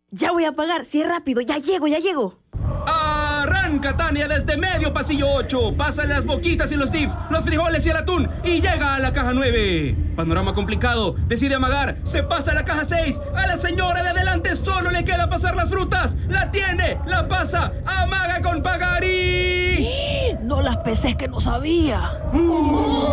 Ya voy a pagar. Sí, rápido. Ya llego. Arranca Tania desde medio pasillo 8. Pasa las boquitas y los tips, los frijoles y el atún y llega a la caja 9. Panorama complicado. Decide amagar. Se pasa a la caja 6. A la señora de adelante solo le queda pasar las frutas. La tiene, la pasa, amaga con pagar y... No las pesé, que no sabía.